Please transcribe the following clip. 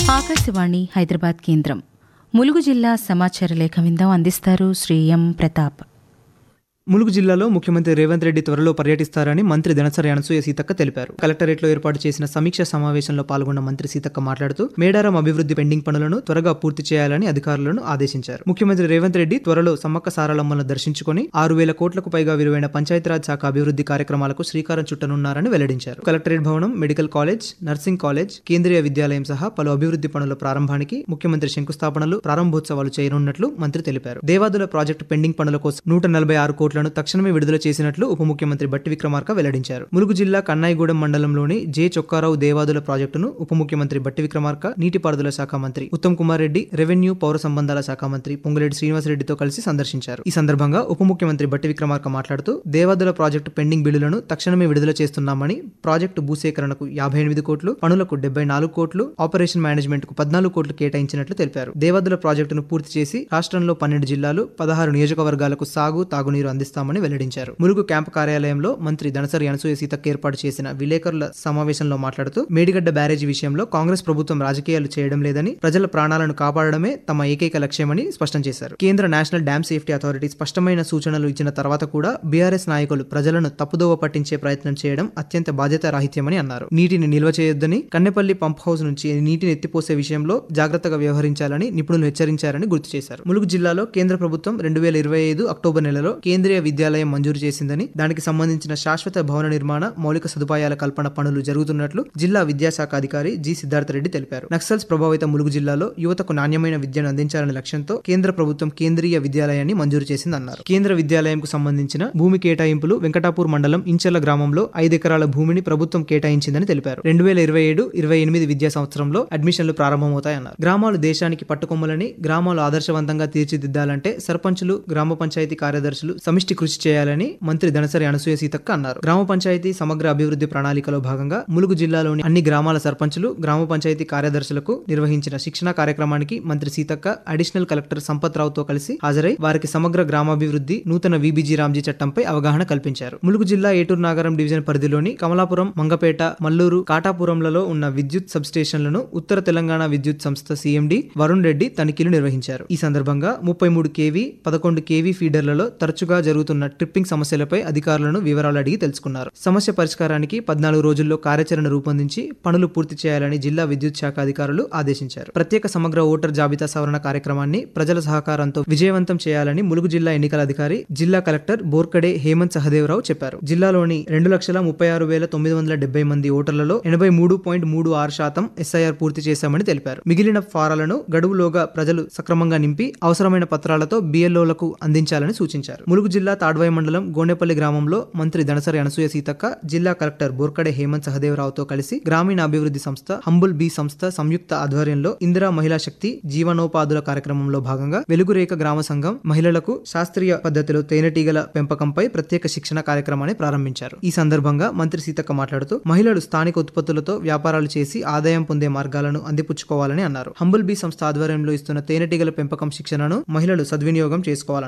ఆకాశవాణి హైదరాబాద్ కేంద్రం. ములుగు జిల్లా సమాచార లేఖ విందాం. అందిస్తారు శ్రీ ఎం ప్రతాప్. ములుగు జిల్లాలో ముఖ్యమంత్రి రేవంత్ రెడ్డి త్వరలో పర్యటిస్తారని మంత్రి దనసరి అనసూయ సీతక్క తెలిపారు. కలెక్టరేట్లో ఏర్పాటు చేసిన సమీక్ష సమావేశంలో పాల్గొన్న మంత్రి సీతక్క మాట్లాడుతూ మేడారం అభివృద్ధి పెండింగ్ పనులను త్వరగా పూర్తి చేయాలని అధికారులను ఆదేశించారు. ముఖ్యమంత్రి రేవంత్ రెడ్డి త్వరలో సమ్మక్క సారలమ్మలను దర్శించుకుని 6,000 కోట్లకు పైగా విలువైన పంచాయతీరాజ్ శాఖ అభివృద్ధి కార్యక్రమాలకు శ్రీకారం చుట్టనున్నారని వెల్లడించారు. కలెక్టరేట్ భవనం, మెడికల్ కాలేజ్, నర్సింగ్ కాలేజ్, కేంద్రీయ విద్యాలయం సహా పలు అభివృద్ధి పనుల ప్రారంభానికి ముఖ్యమంత్రి శంకుస్థాపనలు, ప్రారంభోత్సవాలు చేయనున్నట్లు మంత్రి తెలిపారు. దేవాదుల ప్రాజెక్టు పెండింగ్ పనుల కోసం 146 కోట్లను తక్షణమే విడుదల చేసినట్లు ఉప ముఖ్యమంత్రి బట్టి విక్రమార్క వెల్లడించారు. ములుగు జిల్లా కన్నాయిగూడెం మండలంలోని జె చొక్కారావు దేవాదుల ప్రాజెక్టును ఉప ముఖ్యమంత్రి బట్టి విక్రమార్క, నీటిపారుదల శాఖ మంత్రి ఉత్తమ్ కుమార్ రెడ్డి, రెవెన్యూ పౌర సంబంధాల శాఖ మంత్రి పొంగులేటి శ్రీనివాసరెడ్డితో కలిసి సందర్శించారు. ఈ సందర్భంగా ఉప ముఖ్యమంత్రి బట్టి విక్రమార్క మాట్లాడుతూ దేవాదుల ప్రాజెక్టు పెండింగ్ బిల్లులను తక్షణమే విడుదల చేస్తున్నామని, ప్రాజెక్టు భూసేకరణకు 58 కోట్లు, పనులకు 74 కోట్లు, ఆపరేషన్ మేనేజ్మెంట్ కు 14 కోట్లు కేటాయించినట్లు తెలిపారు. దేవాదుల ప్రాజెక్టును పూర్తి చేసి రాష్ట్రంలో 12 జిల్లాలు, 16 నియోజకవర్గాలకు సాగు, తాగునీరు అందిస్తామని వెల్లడించారు. ములుగు క్యాంపు కార్యాలయంలో మంత్రి దనసరి అనసూయ సీతక్క ఏర్పాటు చేసిన విలేకరుల సమావేశంలో మాట్లాడుతూ మేడిగడ్డ బ్యారేజీ విషయంలో కాంగ్రెస్ ప్రభుత్వం రాజకీయాలు చేయడం లేదని, ప్రజల ప్రాణాలను కాపాడడమే తమ ఏకైక లక్ష్యమని స్పష్టం చేశారు. కేంద్ర నేషనల్ డ్యామ్ సేఫ్టీ అథారిటీ స్పష్టమైన సూచనలు ఇచ్చిన తర్వాత కూడా బీఆర్ఎస్ నాయకులు ప్రజలను తప్పుదోవ పట్టించే ప్రయత్నం చేయడం అత్యంత బాధ్యతారాహిత్యమని అన్నారు. నీటిని నిల్వ చేయొద్దని, కన్నెపల్లి పంప్ హౌస్ నుంచి నీటిని ఎత్తిపోసే విషయంలో జాగ్రత్తగా వ్యవహరించాలని నిపుణులు హెచ్చరించారని గుర్తు చేశారు. ములుగు జిల్లాలో కేంద్ర ప్రభుత్వం 2025 అక్టోబర్ నెలలో కేంద్రీయ విద్యాలయం మంజూరు చేసిందని, దానికి సంబంధించిన శాశ్వత భవన నిర్మాణ, మౌలిక సదుపాయాల కల్పన పనులు జరుగుతున్నట్లు జిల్లా విద్యాశాఖ అధికారి జి సిద్ధార్థరెడ్డి తెలిపారు. నక్సల్స్ ప్రభావిత ములుగు జిల్లాలో యువతకు నాణ్యమైన విద్యను అందించాలనే లక్ష్యంతో కేంద్ర ప్రభుత్వం కేంద్రీయ విద్యాలయాన్ని మంజూరు చేసిందన్నారు. కేంద్ర విద్యాలయంకు సంబంధించిన భూమి కేటాయింపులు వెంకటాపూర్ మండలం ఇంచెల గ్రామంలో 5 ఎకరాల భూమిని ప్రభుత్వం కేటాయించిందని తెలిపారు. 2027-28 విద్యా సంవత్సరంలో అడ్మిషన్లు ప్రారంభమవుతాయన్నారు. గ్రామాలు దేశానికి పట్టుకొమ్మలని, గ్రామాలు ఆదర్శవంతంగా తీర్చిదిద్దాలంటే సర్పంచులు, గ్రామ పంచాయతీ కార్యదర్శులు సమిష్టి కృషి చేయాలని మంత్రి దనసరి అనసూయ సీతక్క అన్నారు. గ్రామ పంచాయతీ సమగ్ర అభివృద్ధి ప్రణాళికలో భాగంగా ములుగు జిల్లాలోని అన్ని గ్రామాల సర్పంచులు, గ్రామ పంచాయతీ కార్యదర్శులకు నిర్వహించిన శిక్షణా కార్యక్రమానికి మంత్రి సీతక్క అడిషనల్ కలెక్టర్ సంపత్ రావుతో కలిసి హాజరై వారికి సమగ్ర గ్రామాభివృద్ధి, నూతన విబిజి రామ్జీ చట్టంపై అవగాహన కల్పించారు. ములుగు జిల్లా ఏటూరు నాగరం డివిజన్ పరిధిలోని కమలాపురం, మంగపేట, మల్లూరు, కాటాపురంలలో ఉన్న విద్యుత్ సబ్ స్టేషన్లను ఉత్తర తెలంగాణ విద్యుత్ సంస్థ సిఎండి వరుణ్ రెడ్డి తనిఖీలు నిర్వహించారు. ఈ సందర్భంగా 33 kV, 11 kV ఫీడర్లలో తరచుగా జరుగుతున్న ట్రిప్పింగ్ సమస్యలపై అధికారులను వివరాలు అడిగి తెలుసుకున్నారు. సమస్య పరిష్కారానికి 14 రోజుల్లో కార్యాచరణ రూపొందించి పనులు పూర్తి చేయాలని జిల్లా విద్యుత్ శాఖ అధికారులు ఆదేశించారు. ప్రత్యేక సమగ్ర ఓటర్ జాబితా సవరణ కార్యక్రమాన్ని ప్రజల సహకారంతో విజయవంతం చేయాలని ములుగు జిల్లా ఎన్నికల అధికారి, జిల్లా కలెక్టర్ బోర్కడే హేమంత్ సహదేవరావు చెప్పారు. జిల్లాలోని 2,36,670 మంది ఓటర్లలో 83.36% ఎస్ఐఆర్ పూర్తి చేశామని తెలిపారు. మిగిలిన ఫారాలను గడువులోగా ప్రజలు సక్రమంగా నింపి అవసరమైన పత్రాలతో బిఎల్ఓలకు అందించాలని సూచించారు. ములుగు జిల్లా తాడ్వాయి మండలం గోనెపల్లి గ్రామంలో మంత్రి దనసరి అనసూయ సీతక్క, జిల్లా కలెక్టర్ బోర్కడే హేమంత్ సహదేవరావుతో కలిసి గ్రామీణ అభివృద్ధి సంస్థ, హంబుల్ బీ సంస్థ సంయుక్త ఆధ్వర్యంలో ఇందిరా మహిళా శక్తి జీవనోపాధుల కార్యక్రమంలో భాగంగా వెలుగురేఖ గ్రామ సంఘం మహిళలకు శాస్త్రీయ పద్ధతిలో తేనెటీగల పెంపకంపై ప్రత్యేక శిక్షణ కార్యక్రమాన్ని ప్రారంభించారు. ఈ సందర్భంగా మంత్రి సీతక్క మాట్లాడుతూ మహిళలు స్థానిక ఉత్పత్తులతో వ్యాపారాలు చేసి ఆదాయం పొందే మార్గాలను అందిపుచ్చుకోవాలని అన్నారు. హంబుల్ బీ సంస్థ ఆధ్వర్యంలో ఇస్తున్న తేనెటీగల పెంపకం శిక్షణను మహిళలు సద్వినియోగం చేసుకోవాలన్నారు.